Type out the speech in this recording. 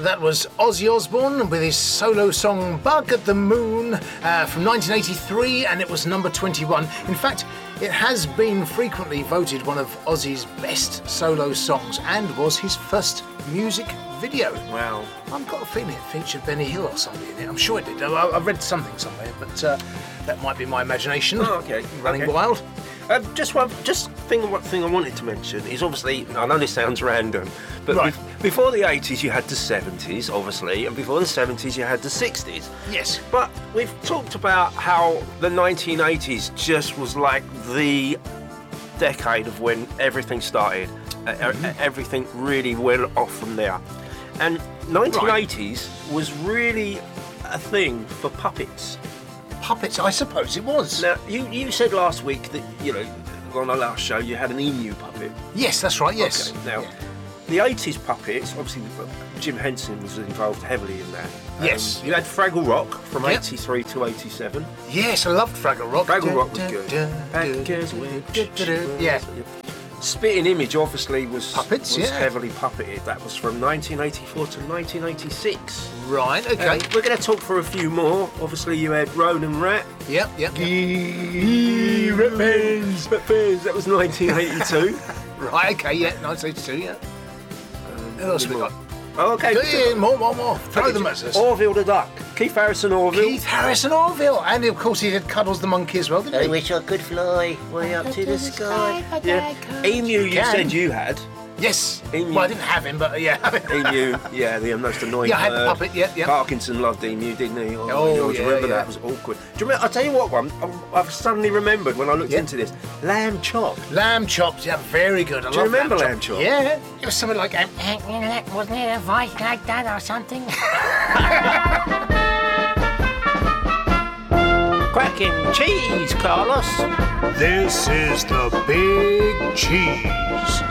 That was Ozzy Osbourne with his solo song Bug at the Moon from 1983, and it was number 21. In fact, it has been frequently voted one of Ozzy's best solo songs and was his first music video. Wow. I've got a feeling it featured Benny Hill or something in it. I'm sure it did. I read something somewhere, but that might be my imagination. Oh, okay. Running wild. One thing I wanted to mention is, obviously, I know this sounds random, but Right. before the 80s you had the 70s, obviously, and before the 70s you had the 60s. Yes. But we've talked about how the 1980s just was like the decade of when everything started. Everything really went off from there. And 1980s was really a thing for puppets. Puppets, I suppose it was. Now, you said last week that, on our last show, you had an emu puppet. Yes, that's right, yes. Okay, now, the 80s puppets, obviously, Jim Henson was involved heavily in that. Yes. You had Fraggle Rock from Yep. 83 to 87. Yes, I loved Fraggle Rock. Fraggle Rock was good. Yeah. Spitting Image, obviously, was Puppets, yeah. heavily puppeted. That was from 1984 to 1986. Right, okay. We're going to talk for a few more. Obviously, you had Ronan Rat. Yep. Rat Fans. That was 1982. Right, okay, yeah, 1982, yeah. What else we got? Oh, okay. Yeah, more. Throw them at us. Orville the Duck. Keith Harrison Orville. Keith Harrison Orville. And, of course, he did Cuddles the Monkey as well, didn't I he? wish I could fly way up to the sky. Yeah. Emu, you Can. said you had. Yes. Emu. Well, I didn't have him, but yeah. Emu, yeah, the most annoying Yeah, I had the bird. puppet, yeah. Parkinson loved Emu, didn't he? Oh, George, yeah, remember yeah. that? It was awkward. Do you remember? I'll tell you what one, I've suddenly remembered when I looked Yeah. into this. Lamb Chop. Lamb chops, yeah, very good. I Do you love remember lamb Lamb Chop? Yeah. It was something like... Wasn't it a voice like that or something? Cracking cheese, Carlos. This is the Big Cheese.